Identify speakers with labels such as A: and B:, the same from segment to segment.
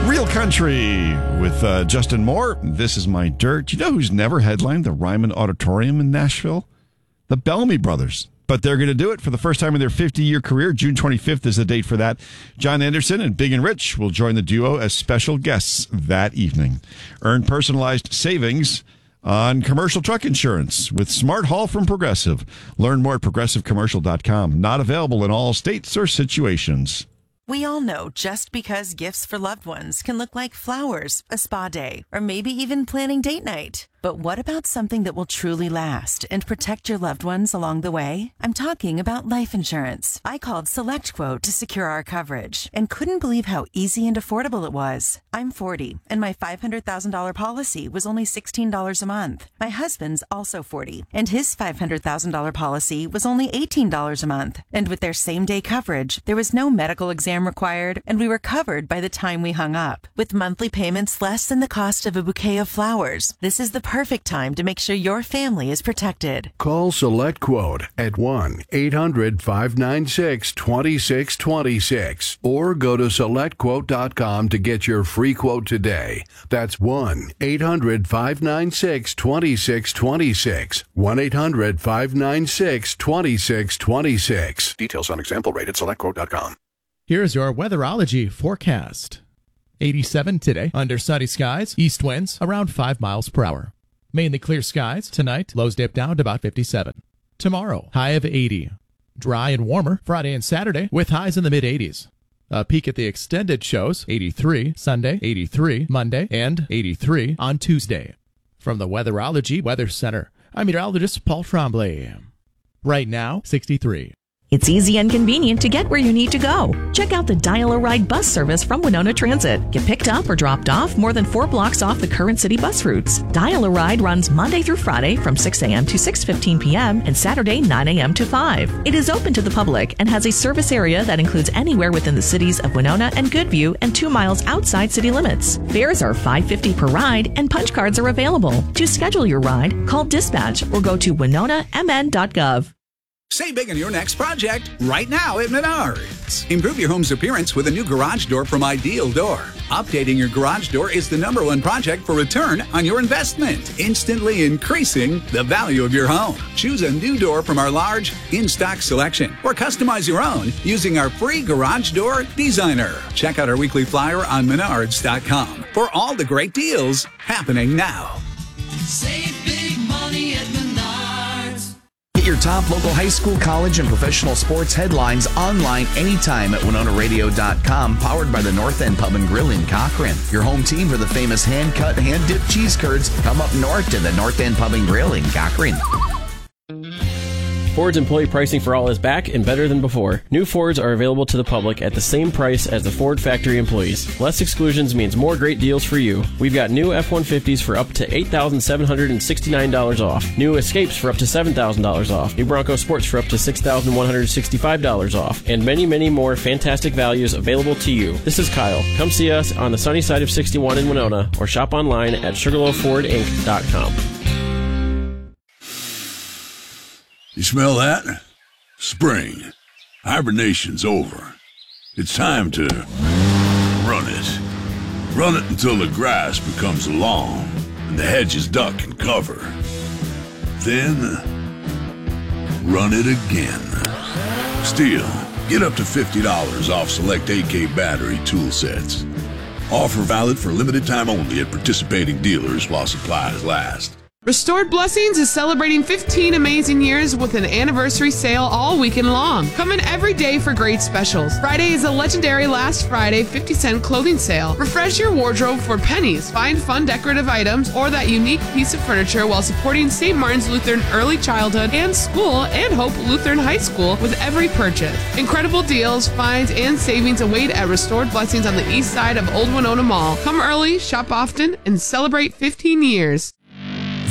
A: Real Country with Justin Moore. This is My Dirt. You know who's never headlined the Ryman Auditorium in Nashville? The Bellamy Brothers. But they're going to do it for the first time in their 50-year career. June 25th is the date for that. John Anderson and Big and Rich will join the duo as special guests that evening. Earn personalized savings on commercial truck insurance with Smart Haul from Progressive. Learn more at progressivecommercial.com. Not available in all states or situations.
B: We all know just because gifts for loved ones can look like flowers, a spa day, or maybe even planning date night. But what about something that will truly last and protect your loved ones along the way? I'm talking about life insurance. I called SelectQuote to secure our coverage and couldn't believe how easy and affordable it was. I'm 40, and my $500,000 policy was only $16 a month. My husband's also 40, and his $500,000 policy was only $18 a month. And with their same-day coverage, there was no medical exam required, and we were covered by the time we hung up. With monthly payments less than the cost of a bouquet of flowers, this is the perfect time to make sure your family is protected.
C: Call SelectQuote at 1-800-596-2626 or go to SelectQuote.com to get your free quote today. That's 1-800-596-2626. 1-800-596-2626. Details on example rate at SelectQuote.com.
D: Here's your weatherology forecast. 87 today, under sunny skies, east winds around 5 miles per hour. Mainly clear skies. Tonight, lows dip down to about 57. Tomorrow, high of 80. Dry and warmer Friday and Saturday with highs in the mid-80s. A peek at the extended shows, 83 Sunday, 83 Monday, and 83 on Tuesday. From the Weatherology Weather Center, I'm meteorologist Paul Tremblay. Right now, 63.
E: It's easy and convenient to get where you need to go. Check out the Dial-A-Ride bus service from Winona Transit. Get picked up or dropped off more than 4 blocks off the current city bus routes. Dial-A-Ride runs Monday through Friday from 6 a.m. to 6:15 p.m. and Saturday 9 a.m. to 5. It is open to the public and has a service area that includes anywhere within the cities of Winona and Goodview and 2 miles outside city limits. Fares are $5.50 per ride and punch cards are available. To schedule your ride, call dispatch or go to winonamn.gov.
F: Save big on your next project right now at Menards. Improve your home's appearance with a new garage door from Ideal Door. Updating your garage door is the #1 project for return on your investment, instantly increasing the value of your home. Choose a new door from our large, in-stock selection or customize your own using our free garage door designer. Check out our weekly flyer on Menards.com for all the great deals happening now.
G: Save big money at Menards.
H: Get your top local high school, college, and professional sports headlines online anytime at WinonaRadio.com, powered by the North End Pub and Grill in Cochrane. Your home team for the famous hand-cut, hand-dipped cheese curds come up north to the North End Pub and Grill in Cochrane.
I: Ford's employee pricing for all is back and better than before. New Fords are available to the public at the same price as the Ford factory employees. Less exclusions means more great deals for you. We've got new F-150s for up to $8,769 off. New Escapes for up to $7,000 off. New Bronco Sports for up to $6,165 off. And many, many more fantastic values available to you. This is Kyle. Come see us on the sunny side of 61 in Winona or shop online at SugarloafFordInc.com.
J: You smell that? Spring. Hibernation's over. It's time to run it. Run it until the grass becomes long and the hedges duck and cover. Then, run it again. Stihl, get up to $50 off select AK battery tool sets. Offer valid for limited time only at participating dealers while supplies last.
K: Restored Blessings is celebrating 15 amazing years with an anniversary sale all weekend long. Come in every day for great specials. Friday is a legendary Last Friday 50-cent clothing sale. Refresh your wardrobe for pennies. Find fun decorative items or that unique piece of furniture while supporting St. Martin's Lutheran Early Childhood and School and Hope Lutheran High School with every purchase. Incredible deals, finds, and savings await at Restored Blessings on the east side of Old Winona Mall. Come early, shop often, and celebrate 15 years.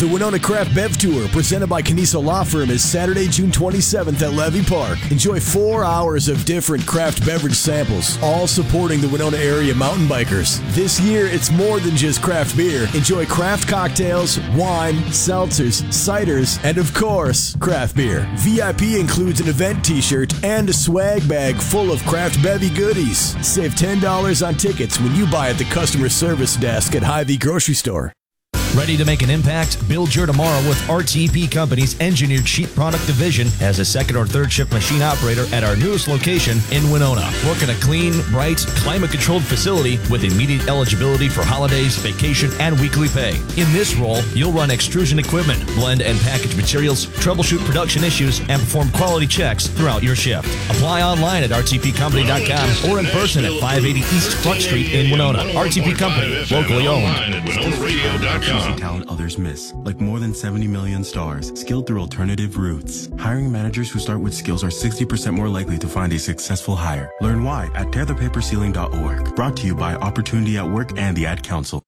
L: The Winona Craft Bev Tour, presented by Caniso Law Firm, is Saturday, June 27th at Levy Park. Enjoy 4 hours of different craft beverage samples, all supporting the Winona area mountain bikers. This year, it's more than just craft beer. Enjoy craft cocktails, wine, seltzers, ciders, and of course, craft beer. VIP includes an event t-shirt and a swag bag full of craft bevy goodies. Save $10 on tickets when you buy at the customer service desk at Hy-Vee Grocery Store.
M: Ready to make an impact? Build your tomorrow with RTP Company's Engineered Sheet Product Division as a second or third shift machine operator at our newest location in Winona. Work in a clean, bright, climate-controlled facility with immediate eligibility for holidays, vacation, and weekly pay. In this role, you'll run extrusion equipment, blend and package materials, troubleshoot production issues, and perform quality checks throughout your shift. Apply online at rtpcompany.com or in person at 580 East Front Street in Winona. RTP Company, locally owned.
N: At WinonaRadio.com. Talent others miss, like more than 70 million stars, skilled through alternative routes. Hiring managers who start with skills are 60% more likely to find a successful hire. Learn why at tearthepaperceiling.org. Brought to you by Opportunity at Work and the Ad Council.